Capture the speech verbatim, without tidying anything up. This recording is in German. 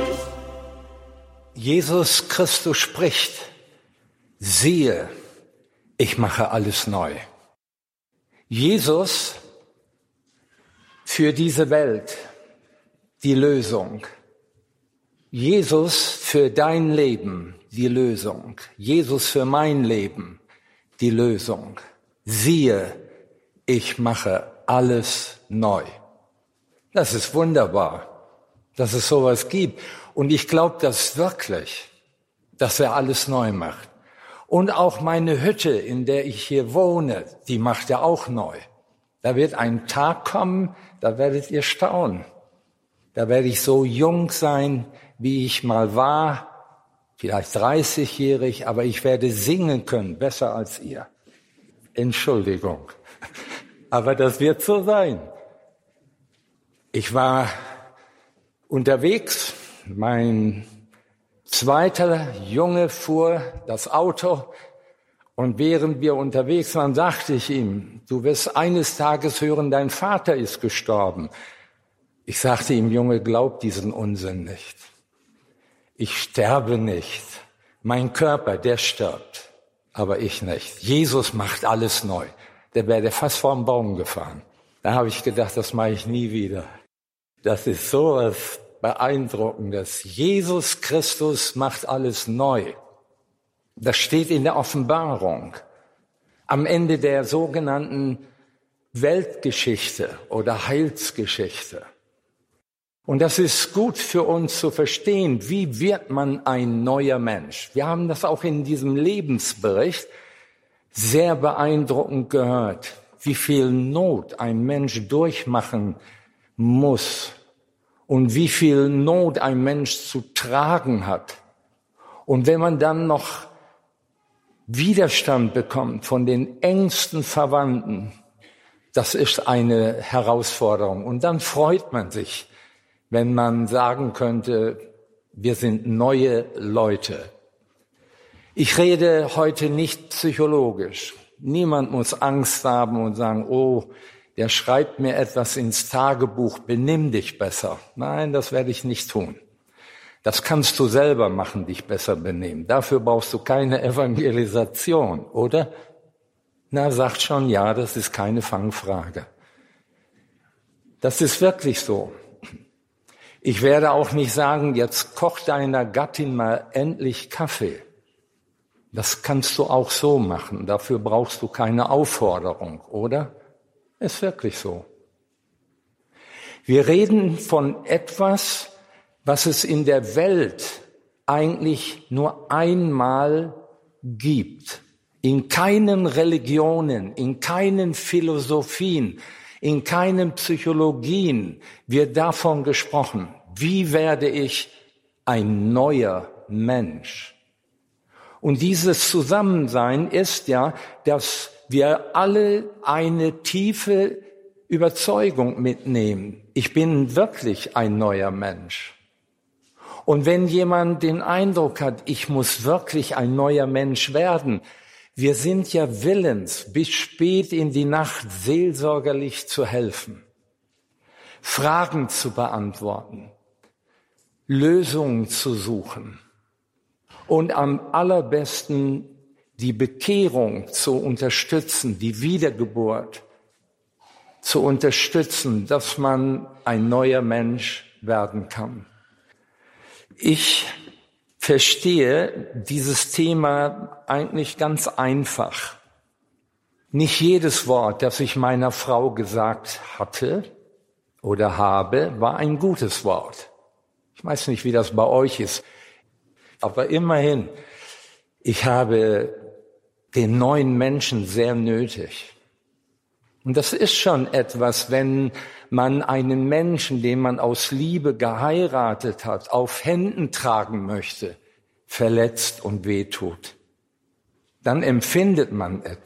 Jesus Christus spricht: Siehe, ich mache alles neu. Jesus für diese Welt die Lösung. Jesus für dein Leben die Lösung. Jesus für mein Leben die Lösung. Siehe, ich mache alles neu. Das ist wunderbar, dass es sowas gibt. Und ich glaube das wirklich, dass er alles neu macht. Und auch meine Hütte, in der ich hier wohne, die macht er auch neu. Da wird ein Tag kommen, da werdet ihr staunen. Da werde ich so jung sein, wie ich mal war, vielleicht dreißigjährig, aber ich werde singen können, besser als ihr. Entschuldigung, aber das wird so sein. Ich war unterwegs, mein zweiter Junge fuhr das Auto und während wir unterwegs waren, sagte ich ihm: Du wirst eines Tages hören, dein Vater ist gestorben. Ich sagte ihm: Junge, glaub diesen Unsinn nicht. Ich sterbe nicht. Mein Körper, der stirbt, aber ich nicht. Jesus macht alles neu. Der wäre fast vorm Baum gefahren. Da habe ich gedacht, das mache ich nie wieder. Das ist so was Beeindruckendes. Jesus Christus macht alles neu. Das steht in der Offenbarung. Am Ende der sogenannten Weltgeschichte oder Heilsgeschichte. Und das ist gut für uns zu verstehen, wie wird man ein neuer Mensch? Wir haben das auch in diesem Lebensbericht sehr beeindruckend gehört, wie viel Not ein Mensch durchmachen muss und wie viel Not ein Mensch zu tragen hat. Und wenn man dann noch Widerstand bekommt von den engsten Verwandten, das ist eine Herausforderung. Und dann freut man sich, wenn man sagen könnte, wir sind neue Leute. Ich rede heute nicht psychologisch. Niemand muss Angst haben und sagen, oh, der schreibt mir etwas ins Tagebuch, benimm dich besser. Nein, das werde ich nicht tun. Das kannst du selber machen, dich besser benehmen. Dafür brauchst du keine Evangelisation, oder? Na, sagt schon, ja, das ist keine Fangfrage. Das ist wirklich so. Ich werde auch nicht sagen, jetzt koch deiner Gattin mal endlich Kaffee. Das kannst du auch so machen. Dafür brauchst du keine Aufforderung, oder? Ist wirklich so. Wir reden von etwas, was es in der Welt eigentlich nur einmal gibt. In keinen Religionen, in keinen Philosophien, in keinen Psychologien wird davon gesprochen. Wie werde ich ein neuer Mensch? Und dieses Zusammensein ist ja, dass wir alle eine tiefe Überzeugung mitnehmen. Ich bin wirklich ein neuer Mensch. Und wenn jemand den Eindruck hat, ich muss wirklich ein neuer Mensch werden, wir sind ja willens, bis spät in die Nacht seelsorgerlich zu helfen, Fragen zu beantworten, Lösungen zu suchen und am allerbesten die Bekehrung zu unterstützen, die Wiedergeburt zu unterstützen, dass man ein neuer Mensch werden kann. Ich verstehe dieses Thema eigentlich ganz einfach. Nicht jedes Wort, das ich meiner Frau gesagt hatte oder habe, war ein gutes Wort. Ich weiß nicht, wie das bei euch ist, aber immerhin, ich habe den neuen Menschen sehr nötig. Und das ist schon etwas, wenn man einen Menschen, den man aus Liebe geheiratet hat, auf Händen tragen möchte, verletzt und wehtut. Dann empfindet man etwas.